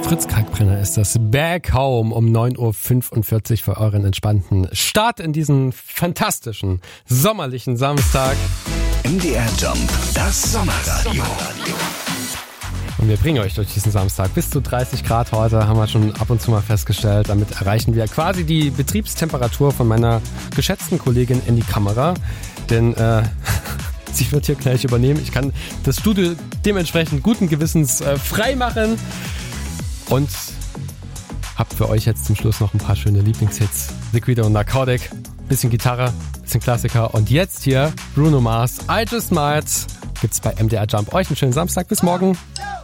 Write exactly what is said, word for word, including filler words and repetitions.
Fritz Kalkbrenner ist das. Back Home um neun Uhr fünfundvierzig für euren entspannten Start in diesen fantastischen, sommerlichen Samstag. M D R Jump, das Sommerradio. Und wir bringen euch durch diesen Samstag bis zu dreißig Grad heute, haben wir schon ab und zu mal festgestellt. Damit erreichen wir quasi die Betriebstemperatur von meiner geschätzten Kollegin in die Kamera. Denn äh, sie wird hier gleich übernehmen. Ich kann das Studio dementsprechend guten Gewissens äh, frei machen. Und hab für euch jetzt zum Schluss noch ein paar schöne Lieblingshits. The Creator und Narcotic, bisschen Gitarre, bisschen Klassiker. Und jetzt hier Bruno Mars, I Just Might. Gibt's bei M D R Jump. Euch einen schönen Samstag. Bis morgen.